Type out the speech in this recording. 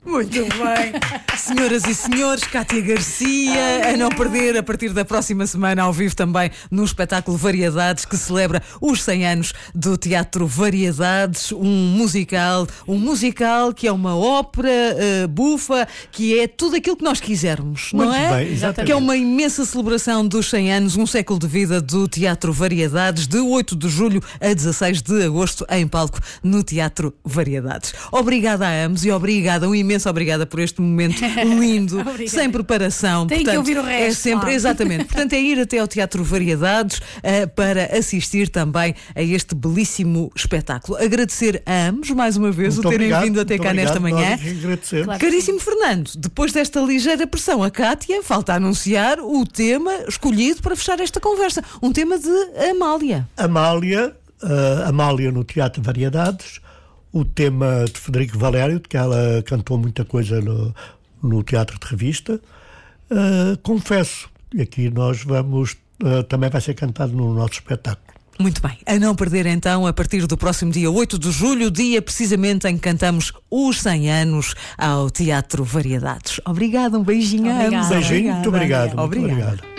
Muito bem. Senhoras e senhores, Cátia Garcia, a não perder a partir da próxima semana ao vivo também no espetáculo Variedades, que celebra os 100 anos do Teatro Variedades, um musical que é uma ópera bufa, que é tudo aquilo que nós quisermos, Muito não é? bem, exatamente. Que é uma imensa celebração dos 100 anos, um século de vida do Teatro Variedades, de 8 de julho a 16 de agosto, em palco no Teatro Variedades. Obrigada a ambos e um imenso obrigada por este momento lindo, sem preparação. Tem que ouvir o resto. É sempre, claro. exatamente. Portanto, é ir até ao Teatro Variedades para assistir também a este belíssimo espetáculo. Agradecer a ambos mais uma vez Muito o terem obrigado, vindo até muito cá obrigado, nesta manhã. nós agradecemos. Claro. Caríssimo Fernando, depois desta ligeira pressão, a Cátia falta anunciar o tema escolhido para fechar esta conversa. Um tema de Amália. Amália no Teatro Variedades, o tema de Frederico Valério, que ela cantou muita coisa no Teatro de Revista. Confesso, e aqui nós vamos, também vai ser cantado no nosso espetáculo. Muito bem, a não perder então a partir do próximo dia 8 de julho, dia precisamente em que cantamos os 100 anos ao Teatro Variedades. Obrigada, um beijinho a ambos. Obrigada. Beijinho, muito obrigado. Obrigada. Muito obrigado.